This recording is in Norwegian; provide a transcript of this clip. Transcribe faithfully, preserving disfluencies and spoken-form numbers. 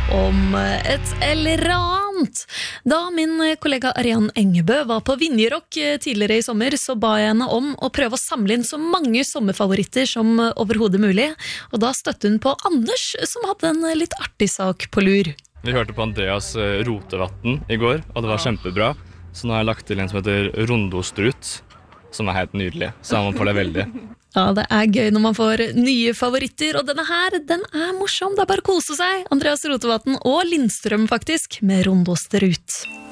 om et eller annet. Da min kollega Arian Engebø var på Vinjerock tidligere i sommer, så ba jeg henne om å prøve å samle inn så mange sommerfavoritter som overhodet mulig. Og da støtte hun på Anders, som hadde en litt artig sak på lur. Vi hørte på Andreas Rotevatn i går, og det var kjempebra. Så nå har jeg lagt til en som heter Rondostrut, som er helt nydelig. Så man får det veldig. Ja, det er gøy når man får nye favoritter, og denne her, den er morsom. Det er bare å kose seg. Andreas Rotevatn og Lindstrøm faktisk, med Rondostrut.